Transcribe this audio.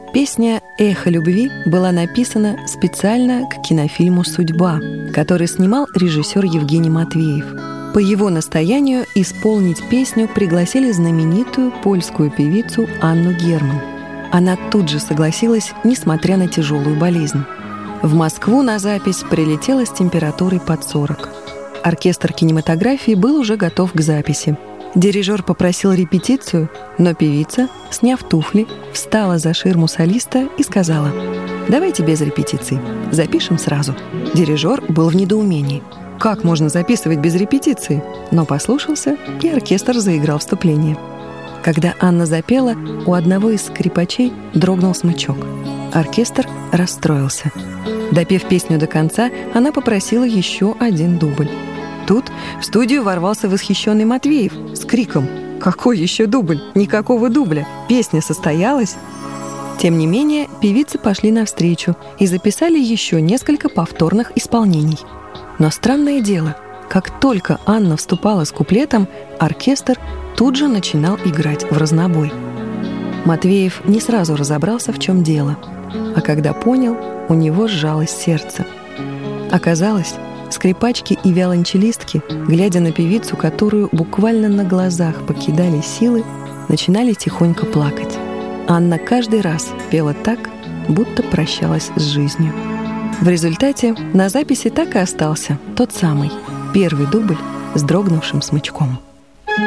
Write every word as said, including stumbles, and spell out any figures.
Песня «Эхо любви» была написана специально к кинофильму «Судьба», который снимал режиссер Евгений Матвеев. По его настоянию исполнить песню пригласили знаменитую польскую певицу Анну Герман. Она тут же согласилась, несмотря на тяжелую болезнь. В Москву на запись прилетела с температурой под сорок. Оркестр кинематографии был уже готов к записи. Дирижер попросил репетицию, но певица, сняв туфли, встала за ширму солиста и сказала: «Давайте без репетиций, запишем сразу». Дирижер был в недоумении. Как можно записывать без репетиции? Но послушался, и оркестр заиграл вступление. Когда Анна запела, у одного из скрипачей дрогнул смычок. Оркестр расстроился. Допев песню до конца, она попросила еще один дубль. Тут в студию ворвался восхищенный Матвеев с криком: «Какой еще дубль? Никакого дубля! Песня состоялась!» Тем не менее, певицы пошли навстречу и записали еще несколько повторных исполнений. Но странное дело, как только Анна вступала с куплетом, оркестр тут же начинал играть в разнобой. Матвеев не сразу разобрался, в чем дело, а когда понял, у него сжалось сердце. Оказалось, скрипачки и виолончелистки, глядя на певицу, которую буквально на глазах покидали силы, начинали тихонько плакать. Анна каждый раз пела так, будто прощалась с жизнью. В результате на записи так и остался тот самый первый дубль с дрогнувшим смычком.